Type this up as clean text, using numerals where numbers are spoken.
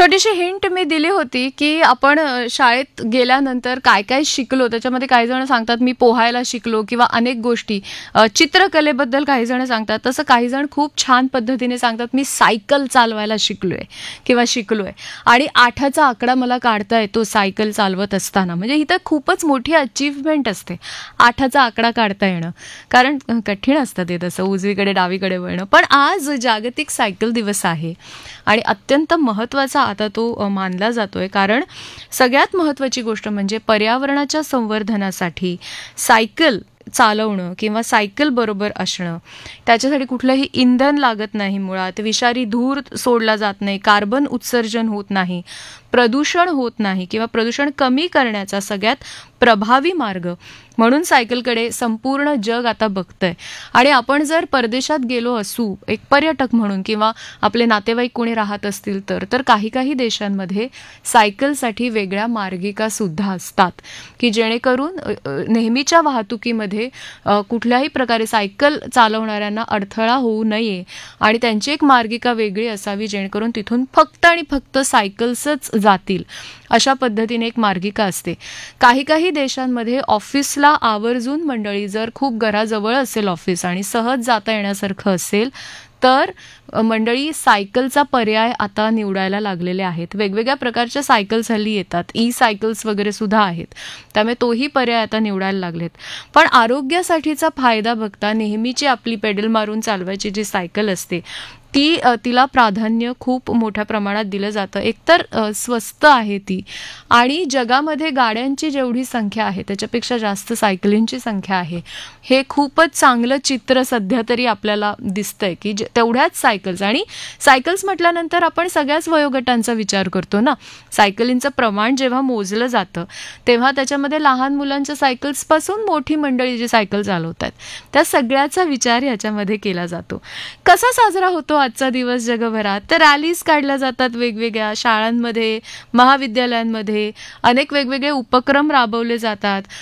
छोटीशी हिंट मी दिली होती, की आपण शाळेत गेल्यानंतर काय-काय शिकलो, त्याच्यामध्ये काही जण सांगतात, मी पोहायला शिकलो किंवा अनेक गोष्टी. चित्रकलेबद्दल काही जण सांगतात. तसं काही जण खूप छान पद्धतीने सांगतात, मी सायकल चालवायला शिकलोय किंवा शिकलोय आणि 8चा आकडा मला काढता येतो सायकल चालवत असताना. म्हणजे ही तर खूपच मोठी अचीव्हमेंट असते, 8चा आकडा काढता येणं. कारण कठीण असतं ते तसं उजवीकडे डावीकडे वळणं. पण आज जागतिक सायकल दिवस आहे आणि अत्यंत महत्त्वाचा आता तो मानला जातोय. कारण सगळ्यात महत्त्वाची गोष्ट म्हणजे पर्यावरणाच्या संवर्धनासाठी सायकल चालवणं किंवा सायकल बरोबर असणं, त्याच्यासाठी कुठलंही इंधन लागत नाही, मुळात विषारी धूर सोडला जात नाही, कार्बन उत्सर्जन होत नाही, प्रदूषण होत नाही किंवा प्रदूषण कमी करण्याचा सगळ्यात प्रभावी मार्ग म्हणून सायकलकडे संपूर्ण जग आता बघतंय. आणि आपण जर परदेशात गेलो असू एक पर्यटक म्हणून किंवा आपले नातेवाईक कोणी राहत असतील तर काही काही देशांमध्ये सायकलसाठी वेगळ्या मार्गिका सुद्धा असतात, की जेणेकरून नेहमीच्या वाहतुकीमध्ये कुठल्याही प्रकारे सायकल चालवणाऱ्यांना अडथळा होऊ नये आणि त्यांची एक मार्गिका वेगळी असावी, जेणेकरून तिथून फक्त आणि फक्त सायकल्सच जातील, अशा पद्धतीने एक मार्गिका असते. काही काही देशांमध्ये ऑफिसला आवर्जून मंडळी, जर खूप घराजवळ असेल ऑफिस आणि सहज जाता येण्यासारखं असेल तर मंडळी सायकलचा पर्याय आता निवडायला लागलेले आहेत. वेगवेगळ्या प्रकारच्या सायकल्स हल्ली येतात, सायकल्स वगैरे सुद्धा आहेत, त्यामुळे तोही पर्याय आता निवडायला लागलेत. पण आरोग्यासाठीचा फायदा बघता नेहमीची आपली पेडल मारून चालवायची जी सायकल असते तिला प्राधान्य खूप मोठ्या प्रमाणात दिलं जातं. एकतर स्वस्त आहे ती आणि जगामध्ये गाड्यांची जेवढी संख्या आहे त्याच्यापेक्षा जास्त सायकलींची संख्या आहे. हे खूपच चांगलं चित्र सध्या तरी आपल्याला दिसतंय, की तेवढ्याच सायकल्स. आणि सायकल्स म्हटल्यानंतर आपण सगळ्याच वयोगटांचा विचार करतो ना. सायकलींचं प्रमाण जेव्हा मोजलं जातं तेव्हा त्याच्यामध्ये लहान मुलांच्या सायकल्सपासून मोठी मंडळी जी सायकल चालवतात त्या सगळ्याचा विचार याच्यामध्ये केला जातो. कसा साजरा होतो आजचा दिवस जगभरात? तर रॅलीज काढल्या जातात वेगवेगळ्या शाळांमध्ये, महाविद्यालयांमध्ये, अनेक वेगवेगळे उपक्रम राबवले जातात.